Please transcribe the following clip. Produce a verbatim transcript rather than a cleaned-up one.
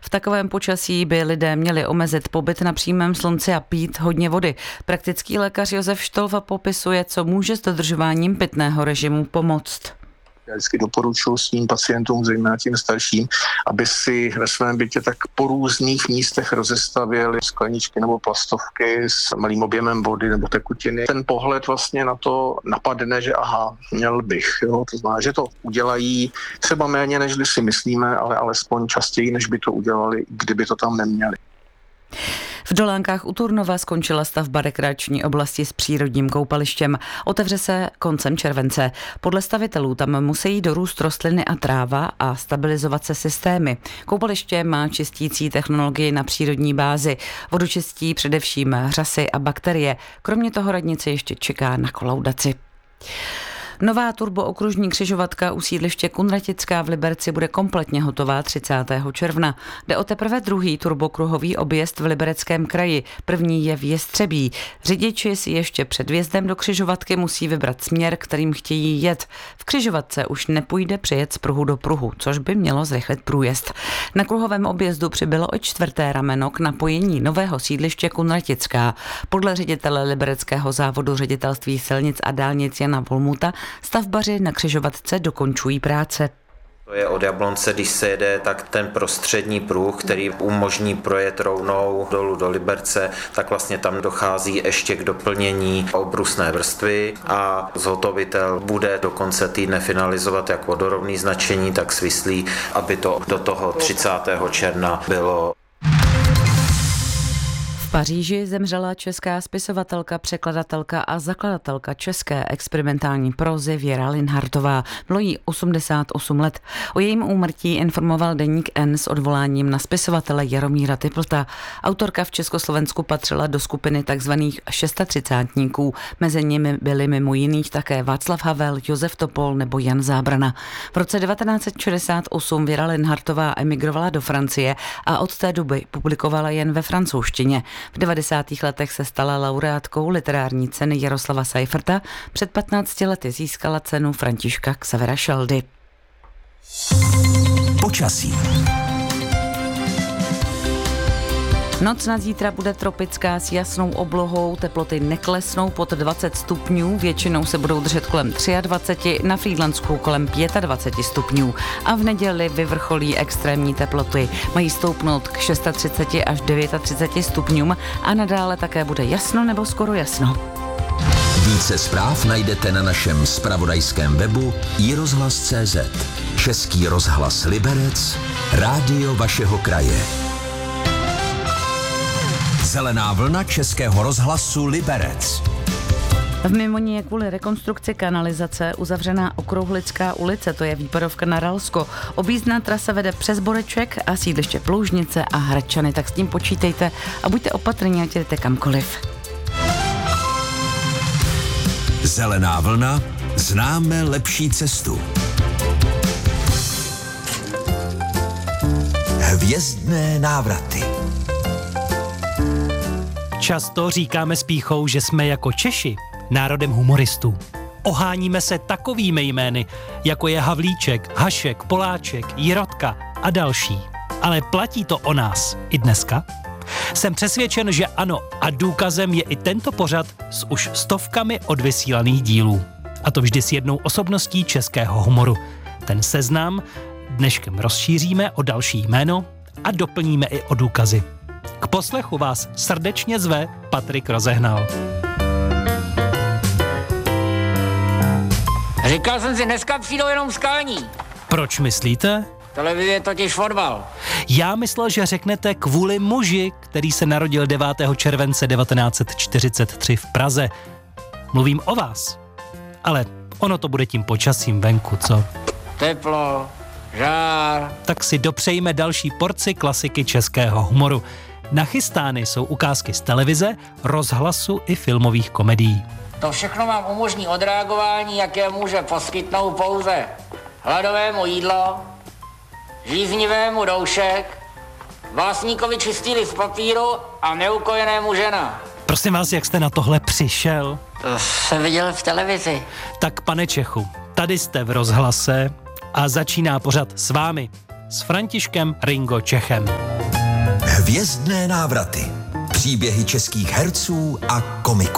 V takovém počasí by lidé měli omezit pobyt na přímém slunci a pít hodně vody. Praktický lékař Josef Štolva popisuje, co může s dodržováním pitného režimu pomoct. Já vždycky doporučuji svým pacientům, zejména tím starším, aby si ve svém bytě tak po různých místech rozestavěli skleničky nebo plastovky s malým objemem vody nebo tekutiny. Ten pohled vlastně na to napadne, že aha, měl bych. Jo? To znamená, že to udělají třeba méně, než si myslíme, ale alespoň častěji, než by to udělali, kdyby to tam neměli. V Dolánkách u Turnova skončila stavba rekreační oblasti s přírodním koupalištěm. Otevře se koncem července. Podle stavitelů tam musí dorůst rostliny a tráva a stabilizovat se systémy. Koupaliště má čistící technologii na přírodní bázi. Vodu čistí především řasy a bakterie. Kromě toho radnice ještě čeká na kolaudaci. Nová turbookružní křižovatka u sídliště Kunratická v Liberci bude kompletně hotová třicátého června. Jde o teprve druhý turbokruhový objezd v Libereckém kraji. První je v Jestřebí. Řidiči si ještě před vjezdem do křižovatky musí vybrat směr, kterým chtějí jet. V křižovatce už nepůjde přejet z pruhu do pruhu, což by mělo zrychlit průjezd. Na kruhovém objezdu přibylo i čtvrté rameno k napojení nového sídliště Kunratická. Podle ředitele Libereckého závodu ředitelství silnic a dálnic Jana Volmuta stavbaři na křižovatce dokončují práce. To je od Jablonce, když se jede, tak ten prostřední pruh, který umožní projet rovnou dolů do Liberce, tak vlastně tam dochází ještě k doplnění obrusné vrstvy a zhotovitel bude do konce týdne finalizovat jak vodorovný značení, tak svislý, aby to do toho třicátého června bylo. V Paříži zemřela česká spisovatelka, překladatelka a zakladatelka české experimentální prózy Věra Linhartová. Bylo jí osmdesát osm let. O jejím úmrtí informoval deník N s odvoláním na spisovatele Jaromíra Typlta. Autorka v Československu patřila do skupiny takzvaných šestadvacátníků. Mezi nimi byli mimo jiných také Václav Havel, Josef Topol nebo Jan Zábrana. V roce devatenáct set šedesát osm Věra Linhartová emigrovala do Francie a od té doby publikovala jen ve francouzštině. V devadesátých letech se stala laureátkou literární ceny Jaroslava Seiferta. Před patnácti lety získala cenu Františka Xavera Šaldy. Počasí. Noc na zítra bude tropická s jasnou oblohou, teploty neklesnou pod dvacet stupňů, většinou se budou držet kolem dvacet tři, na Frýdlansku kolem dvacet pět stupňů a v neděli vyvrcholí extrémní teploty. Mají stoupnout k třiceti šesti až třiceti devíti stupňům a nadále také bude jasno nebo skoro jasno. Více zpráv najdete na našem zpravodajském webu i rozhlas tečka cé zet. Český rozhlas Liberec, rádio vašeho kraje. Zelená vlna Českého rozhlasu Liberec. V Mimoní je kvůli rekonstrukci kanalizace uzavřená Okrouhlická ulice, to je výpadovka na Ralsko. Objízdná trasa vede přes Boreček a sídliště Ploužnice a Hradčany, tak s tím počítejte a buďte opatrní, ať jdete kamkoliv. Zelená vlna, známe lepší cestu. Hvězdné návraty. Často říkáme s pýchou, že jsme jako Češi národem humoristů. Oháníme se takovými jmény, jako je Havlíček, Hašek, Poláček, Jirotka a další. Ale platí to o nás i dneska? Jsem přesvědčen, že ano, a důkazem je i tento pořad s už stovkami odvysílaných dílů. A to vždy s jednou osobností českého humoru. Ten seznam dneškem rozšíříme o další jméno a doplníme i o důkazy. K poslechu vás srdečně zve Patrik Rozehnal. Říkal jsem si, dneska přijdou jenom skalní. Proč myslíte? Televize je totiž fotbal. Já myslel, že řeknete kvůli muži, který se narodil devátého července devatenáct set čtyřicet tři v Praze. Mluvím o vás. Ale ono to bude tím počasím venku, co? Teplo, žár. Tak si dopřejme další porci klasiky českého humoru. Nachystány jsou ukázky z televize, rozhlasu i filmových komedií. To všechno vám umožní odreagování, jaké může poskytnout pouze hladovému jídlo, žíznivému doušek, básníkovi čistý list papíru a neukojenému žena. Prosím vás, jak jste na tohle přišel? To jsem viděl v televizi. Tak pane Čechu, tady jste v rozhlase a začíná pořad s vámi, s Františkem Ringo Čechem. Hvězdné návraty. Příběhy českých herců a komiků.